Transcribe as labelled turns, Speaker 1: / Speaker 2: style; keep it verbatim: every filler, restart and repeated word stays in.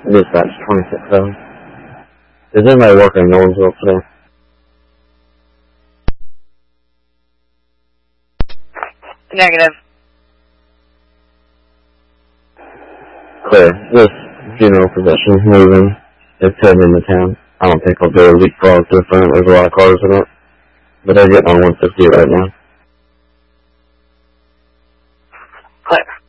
Speaker 1: Dispatch twenty-six seven. Is anybody working in Nolensville today?
Speaker 2: Negative.
Speaker 1: Clear. This funeral procession moving. It's heading into town. I don't think I'll do a leapfrog to the front. There's a lot of cars in it. But they're getting on one fifty right now.
Speaker 2: Clear.